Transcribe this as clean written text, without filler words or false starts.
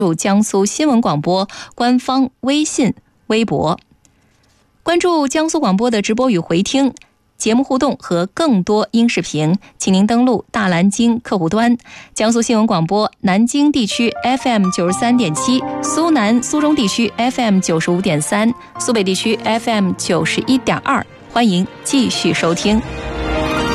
入江苏新闻广播官方微信、微博，关注江苏广播的直播与回听。节目互动和更多音视频，请您登录大蓝鲸客户端。江苏新闻广播南京地区 FM 93.7，苏南苏中地区 FM 95.3，苏北地区 FM 91.2。欢迎继续收听。